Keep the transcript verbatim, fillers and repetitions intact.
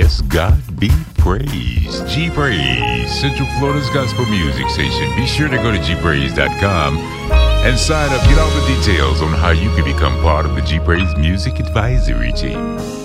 Yes, God be praised. G Praise, Central Florida's gospel music station. Be sure to go to g praise dot com and sign up. Get all the details on how you can become part of the G Praise Music Advisory Team.